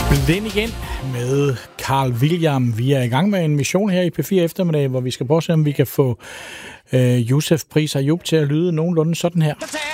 Blind igen med Carl William. Vi er i gang med en mission her i P4 eftermiddag, hvor vi skal prøve at se, om vi kan få Youssef Pris Ayub til at lyde nogenlunde sådan her.